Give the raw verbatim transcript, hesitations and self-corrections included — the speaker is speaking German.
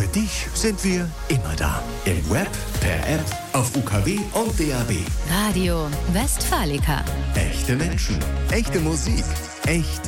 dich sind wir immer da. Im Web, per App, auf U K W und D A B. Radio Westfalica. Echte Menschen, echte Musik, echt